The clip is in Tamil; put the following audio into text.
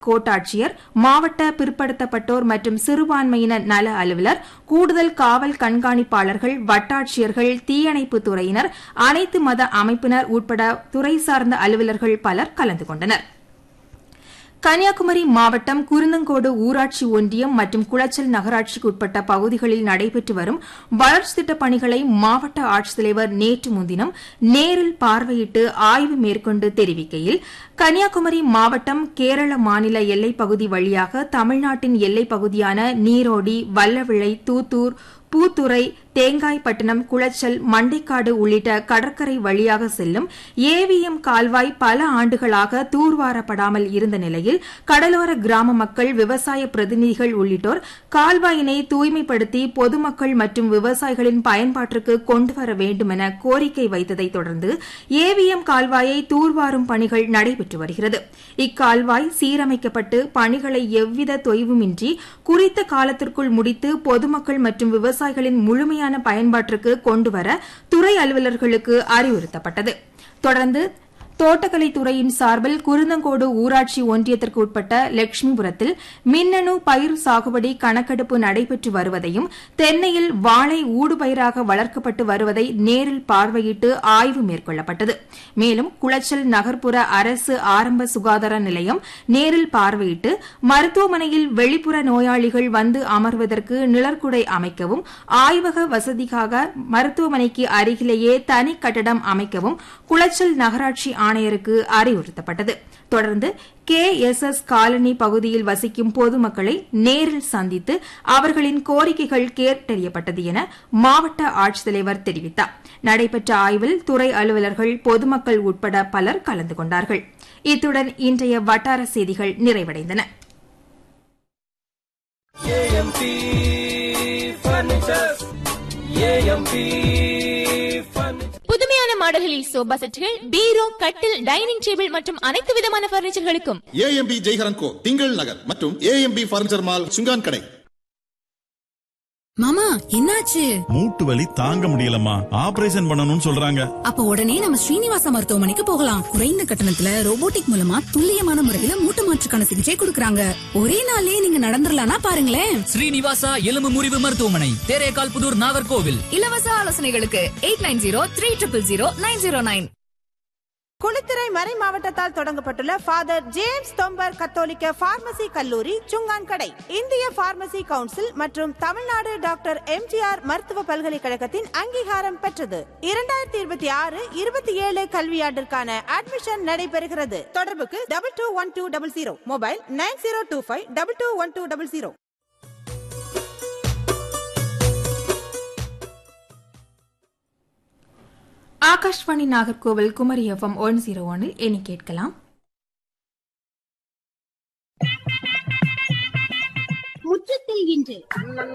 கோட்டாட்சியர், மாவட்ட பிற்படுத்தப்பட்டோர் மற்றும் சிறுபான்மையினர் நல அலுவலர், கூடுதல் காவல் கண்காணிப்பாளர்கள், வட்டாட்சியர்கள், தீயணைப்பு துறையினர், அனைத்து மத அமைப்பினர் உட்பட துறை சார்ந்த அலுவலர்கள் பலர் கலந்து கொண்டனர். கன்னியாகுமரி மாவட்டம் குருந்தங்கோடு ஊராட்சி ஒன்றியம் மற்றும் குளச்சல் நகராட்சிக்கு உட்பட்ட பகுதிகளில் நடைபெற்று வரும் வளர்ச்சித் திட்டப் பணிகளை மாவட்ட ஆட்சித்தலைவர் நேற்று முன்தினம் நேரில் பார்வையிட்டு ஆய்வு மேற்கொண்டு தெரிவிக்கையில், கன்னியாகுமரி மாவட்டம் கேரள மாநில எல்லைப்பகுதி வழியாக தமிழ்நாட்டின் எல்லைப் பகுதியான நீரோடி, வல்லவிளை, தூத்தூர், பூத்துறை, தேங்காய்பட்டினம், குளச்சல், மண்டைக்காடு உள்ளிட்ட கடற்கரை வழியாக செல்லும் ஏவிஎம் கால்வாய் பல ஆண்டுகளாக தூர்வாரப்படாமல் இருந்த நிலையில் கடலோர கிராம மக்கள், விவசாய பிரதிநிதிகள் உள்ளிட்டோர் கால்வாயினை தூய்மைப்படுத்தி பொதுமக்கள் மற்றும் விவசாயிகளின் பயன்பாட்டிற்கு கொண்டுவர வேண்டும் என கோரிக்கை வைத்ததை தொடர்ந்து ஏவிஎம் கால்வாயை தூர்வாரும் பணிகள் நடைபெற்று வருகிறது. இக்கால்வாய் சீரமைக்கப்பட்டு பணிகளை எவ்வித தொய்வுமின்றி குறித்த காலத்திற்குள் முடித்து பொதுமக்கள் மற்றும் விவசாயிகளின் முழுமையான பயன்பாட்டிற்கு கொண்டுவர துறை அலுவலர்களுக்கு அறிவுறுத்தப்பட்டது. தொடர்ந்து தோட்டக்கலைத்துறையின் சார்பில் குருந்தங்கோடு ஊராட்சி ஒன்றியத்திற்கு உட்பட்ட லட்சுமிபுரத்தில் மின்னணு பயிர் சாகுபடி கணக்கெடுப்பு நடைபெற்று வருவதையும், தென்னையில் வாழை ஊடுபயிராக வளர்க்கப்பட்டு வருவதை நேரில் பார்வையிட்டு ஆய்வு மேற்கொள்ளப்பட்டது. மேலும் குளச்சல் நகர்ப்புற அரசு ஆரம்ப சுகாதார நிலையம் நேரில் பார்வையிட்டு மருத்துவமனையில் வெளிப்புற நோயாளிகள் வந்து அமர்வதற்கு நிழற்குடை அமைக்கவும், ஆய்வக வசதிக்காக மருத்துவமனைக்கு அருகிலேயே தனி கட்டடம் அமைக்கவும் குளச்சல் நகராட்சி ஆணையருக்கு அறிவுறுத்தப்பட்டது. தொடர்ந்து KSS காலனி பகுதியில் வசிக்கும் பொதுமக்களை நேரில் சந்தித்து அவர்களின் கோரிக்கைகள் கேட்டறியப்பட்டது என மாவட்ட ஆட்சித்தலைவர் தெரிவித்தார். நடைபெற்ற ஆய்வில் துறை அலுவலர்கள், பொதுமக்கள் உட்பட பலர் கலந்து கொண்டார்கள். இத்துடன் இன்றைய வட்டார செய்திகள் நிறைவடைந்தன. புதுமையான மாடல்களில் சோபா செட்டுகள், பீரோ, கட்டில், டைனிங் டேபிள் மற்றும் அனைத்து விதமான பர்னிச்சர்களுக்கும் AMB ஜெய்ஹரன் கோ, திங்கள் நகர் மற்றும் AMB பர்னிச்சர் மால், சுங்கான் கடை. மாமா, என்னாச்சு? மூட்டு வலி தாங்க முடியலம்மா, ஆபரேஷன் பண்ணணும்னு சொல்றாங்க. அப்ப உடனே நம்ம ஸ்ரீனிவாச மருத்துவமனைக்கு போகலாம். குறைந்த கட்டணத்துல ரோபோட்டிக் மூலமா துல்லியமான முறையில மூட்டு மாற்றுக்கான சிகிச்சை கொடுக்கறாங்க. ஒரே நாள்லயே நீங்க நடந்துடலாம்னா பாருங்களேன். ஸ்ரீனிவாசா எலும்பு முறிவு மருத்துவமனை, தேரேகால் புதூர், நாகர்கோவில். இலவச ஆலோசனைகளுக்கு 8903000909. குளித்துறை மறை மாவட்டத்தால் தொடங்கப்பட்டுள்ள ஃபாதர் ஜேம்ஸ் தொம்பர் கத்தோலிக்க பார்மசி கல்லூரி, சுங்கான் கடை, இந்திய பார்மசி கவுன்சில் மற்றும் தமிழ்நாடு டாக்டர் MGR மருத்துவ பல்கலைக்கழகத்தின் அங்கீகாரம் பெற்றது. 2026-27 கல்வியாண்டிற்கான அட்மிஷன் நடைபெறுகிறது. தொடர்புக்கு 221200, மொபைல் 9025221200. ஆகாஷ்வாணி நாகர்கோவில் குமரி FM 101 இனி கேட்கலாம். முற்றத்தில் இன்று